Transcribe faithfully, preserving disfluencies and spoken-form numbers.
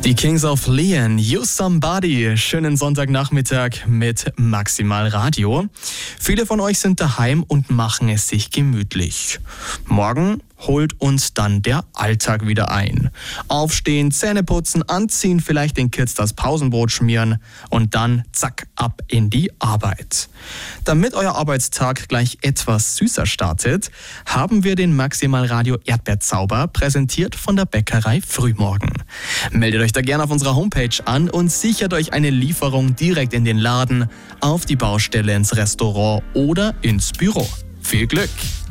Die Kings of Leon, You Somebody. Schönen Sonntagnachmittag mit Maximal Radio. Viele von euch sind daheim und machen es sich gemütlich. Morgen holt uns dann der Alltag wieder ein. Aufstehen, Zähne putzen, anziehen, vielleicht den Kids das Pausenbrot schmieren und dann zack, ab in die Arbeit. Damit euer Arbeitstag gleich etwas süßer startet, haben wir den Maximal Radio Erdbeerzauber präsentiert von der Bäckerei Frühmorgen. Meldet euch da gerne auf unserer Homepage an und sichert euch eine Lieferung direkt in den Laden, auf die Baustelle, ins Restaurant oder ins Büro. Viel Glück!